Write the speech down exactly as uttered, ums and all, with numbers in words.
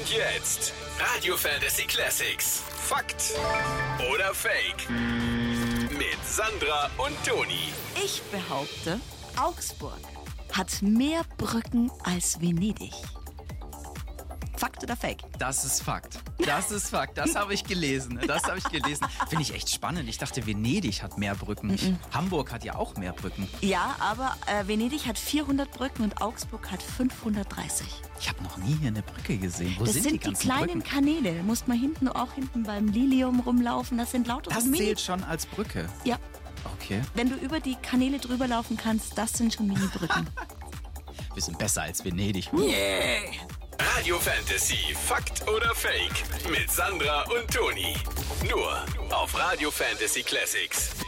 Und jetzt Radio Fantasy Classics. Fakt oder Fake? Mit Sandra und Toni. Ich behaupte, Augsburg hat mehr Brücken als Venedig. Fakt oder Fake? Das ist Fakt. Das ist Fakt. Das habe ich gelesen. Das habe ich gelesen. Finde ich echt spannend. Ich dachte, Venedig hat mehr Brücken. Mhm. Hamburg hat ja auch mehr Brücken. Ja, aber äh, Venedig hat vierhundert Brücken und Augsburg hat fünfhundertdreißig. Ich habe noch nie hier eine Brücke gesehen. Wo das sind, sind die die, ganzen kleinen Brücken? Kanäle. Du musst mal hinten, auch hinten beim Lilium rumlaufen. Das sind lauter Das so Mini... zählt schon als Brücke. Ja, Okay. wenn du über die Kanäle drüber laufen kannst, das sind schon Mini-Brücken. Wir sind besser als Venedig. Yeah! Radio Fantasy. Fakt oder Fake? Mit Sandra und Toni. Nur auf Radio Fantasy Classics.